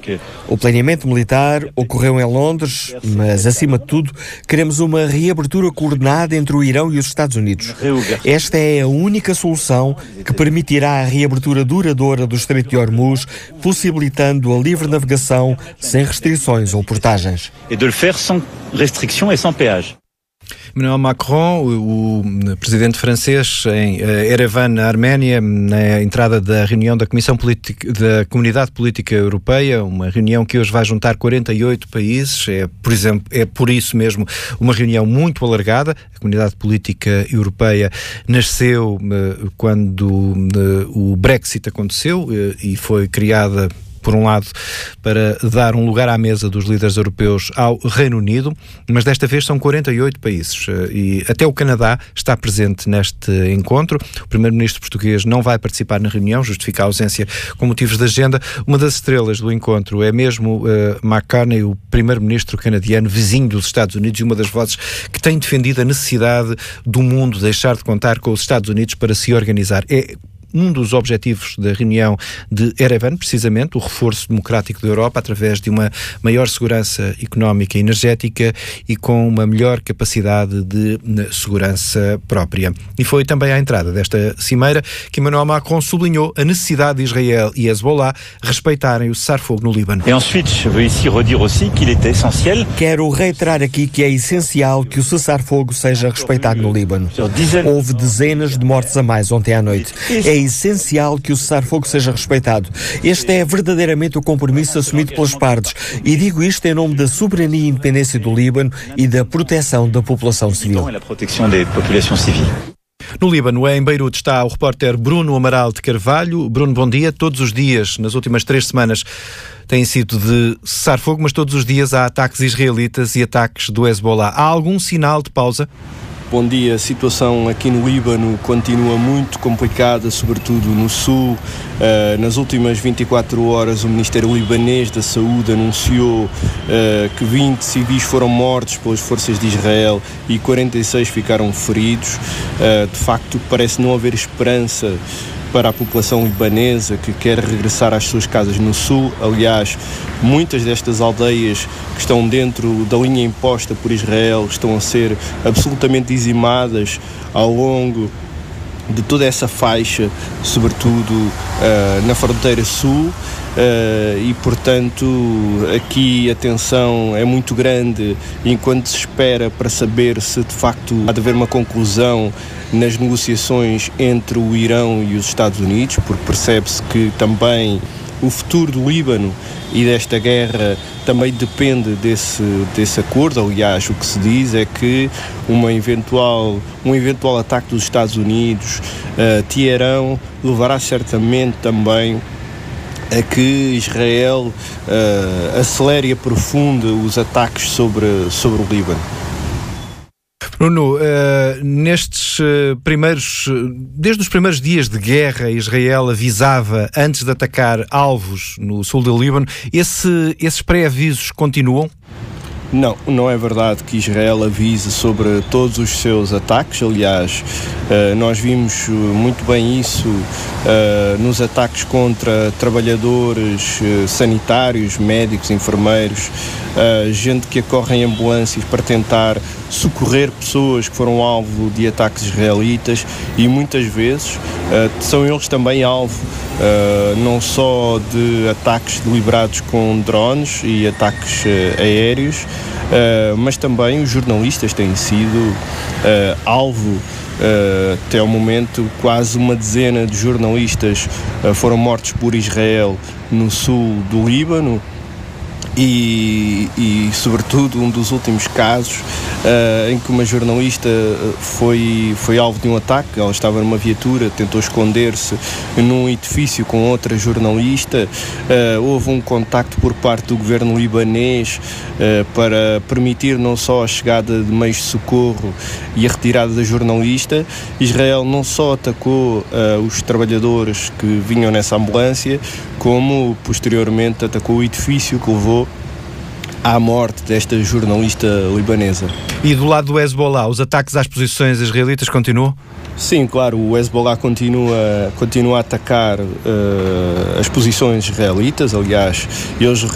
O planeamento militar ocorreu em Londres, mas, acima de tudo, queremos uma reabertura coordenada entre o Irão e os Estados Unidos. Esta é a única solução que permitirá a reabertura duradoura do Estreito de Hormuz, possibilitando a livre navegação sem restrições ou portagens. E de le faire sans restriction et sans péage. Emmanuel Macron, o presidente francês, em Erevan, na Arménia, na entrada da reunião da da Comunidade Política Europeia, uma reunião que hoje vai juntar 48 países, é por isso mesmo uma reunião muito alargada. A Comunidade Política Europeia nasceu quando o Brexit aconteceu e foi criada, por um lado, para dar um lugar à mesa dos líderes europeus ao Reino Unido, mas desta vez são 48 países e até o Canadá está presente neste encontro. O primeiro-ministro português não vai participar na reunião, justifica a ausência com motivos de agenda. Uma das estrelas do encontro é mesmo Mark Carney, o primeiro-ministro canadiano, vizinho dos Estados Unidos, e uma das vozes que tem defendido a necessidade do mundo deixar de contar com os Estados Unidos para se organizar. É um dos objetivos da reunião de Erevan, precisamente, o reforço democrático da Europa através de uma maior segurança económica e energética e com uma melhor capacidade de segurança própria. E foi também à entrada desta cimeira que Emmanuel Macron sublinhou a necessidade de Israel e Hezbollah respeitarem o cessar-fogo no Líbano. Et ensuite, je veux ici redire aussi qu'il est essentiel. Quero reiterar aqui que é essencial que o cessar-fogo seja respeitado no Líbano. Houve dezenas de mortes a mais ontem à noite. É essencial que o cessar-fogo seja respeitado. Este é verdadeiramente o compromisso assumido pelas partes. E digo isto em nome da soberania e independência do Líbano e da proteção da população civil. No Líbano, em Beirute, está o repórter Bruno Amaral de Carvalho. Bruno, bom dia. Todos os dias, nas últimas 3 semanas, têm sido de cessar-fogo, mas todos os dias há ataques israelitas e ataques do Hezbollah. Há algum sinal de pausa? Bom dia. A situação aqui no Líbano continua muito complicada, sobretudo no sul. Nas últimas 24 horas, o Ministério Libanês da Saúde anunciou que 20 civis foram mortos pelas forças de Israel e 46 ficaram feridos. De facto, parece não haver esperança para a população libanesa que quer regressar às suas casas no sul. Aliás, muitas destas aldeias que estão dentro da linha imposta por Israel estão a ser absolutamente dizimadas ao longo de toda essa faixa, sobretudo na fronteira sul. E, portanto, aqui a tensão é muito grande enquanto se espera para saber se de facto há de haver uma conclusão nas negociações entre o Irão e os Estados Unidos, porque percebe-se que também o futuro do Líbano e desta guerra também depende desse acordo. Aliás, o que se diz é que um eventual ataque dos Estados Unidos a Teherão levará certamente também a que Israel acelere e aprofunde os ataques sobre o Líbano. Bruno, desde os primeiros dias de guerra, Israel avisava antes de atacar alvos no sul do Líbano. Esses pré-avisos continuam? Não é verdade que Israel avise sobre todos os seus ataques. Aliás, nós vimos muito bem isso nos ataques contra trabalhadores sanitários, médicos, enfermeiros, gente que acorre em ambulâncias para tentar socorrer pessoas que foram alvo de ataques israelitas, e muitas vezes são eles também alvo não só de ataques deliberados com drones e ataques aéreos, mas também os jornalistas têm sido alvo. Até ao momento, quase uma dezena de jornalistas foram mortos por Israel no sul do Líbano. E sobretudo, um dos últimos casos em que uma jornalista foi alvo de um ataque. Ela estava numa viatura, tentou esconder-se num edifício com outra jornalista. Houve um contacto por parte do governo libanês para permitir não só a chegada de meios de socorro e a retirada da jornalista. Israel não só atacou os trabalhadores que vinham nessa ambulância, como posteriormente atacou o edifício que levou à morte desta jornalista libanesa. E do lado do Hezbollah, os ataques às posições israelitas continuam? Sim, claro, o Hezbollah continua a atacar as posições israelitas. Aliás, eles